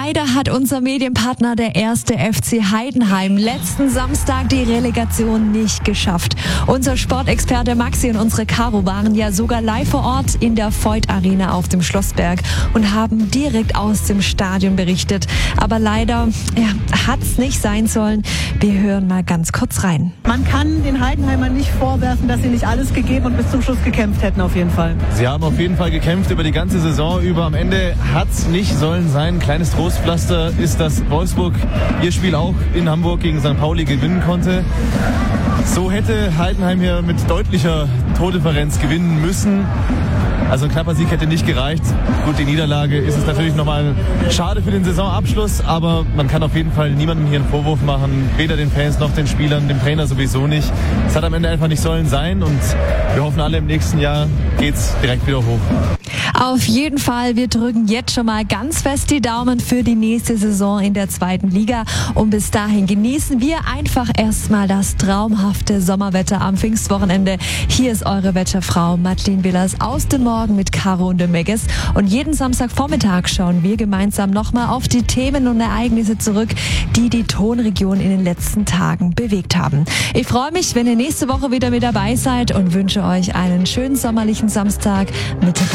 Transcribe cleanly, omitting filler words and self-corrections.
Leider hat unser Medienpartner, der 1. FC Heidenheim, letzten Samstag die Relegation nicht geschafft. Unser Sportexperte Maxi und unsere Caro waren ja sogar live vor Ort in der Voith Arena auf dem Schlossberg und haben direkt aus dem Stadion berichtet. Aber leider hat's nicht sein sollen. Wir hören mal ganz kurz rein. Man kann den Heidenheimern nicht vorwerfen, dass sie nicht alles gegeben und bis zum Schluss gekämpft hätten auf jeden Fall. Sie haben auf jeden Fall gekämpft über die ganze Saison über. Am Ende hat's nicht sollen sein. Ein kleines Trostpflaster ist, dass Wolfsburg ihr Spiel auch in Hamburg gegen St. Pauli gewinnen konnte. So hätte Heidenheim hier mit deutlicher Tordifferenz gewinnen müssen. Also ein knapper Sieg hätte nicht gereicht. Gut, die Niederlage ist es natürlich nochmal schade für den Saisonabschluss, aber man kann auf jeden Fall niemandem hier einen Vorwurf machen, weder den Fans noch den Spielern, dem Trainer sowieso nicht. Es hat am Ende einfach nicht sollen sein und wir hoffen alle, im nächsten Jahr geht's direkt wieder hoch. Auf jeden Fall, wir drücken jetzt schon mal ganz fest die Daumen für die nächste Saison in der 2. Liga. Und bis dahin genießen wir einfach erstmal das traumhafte Sommerwetter am Pfingstwochenende. Hier ist eure Wetterfrau Madeleine Willers aus dem Morgen mit Caro und dem Megges. Und jeden Samstagvormittag schauen wir gemeinsam nochmal auf die Themen und Ereignisse zurück, die die Tonregion in den letzten Tagen bewegt haben. Ich freue mich, wenn ihr nächste Woche wieder mit dabei seid und wünsche euch einen schönen sommerlichen Samstag mit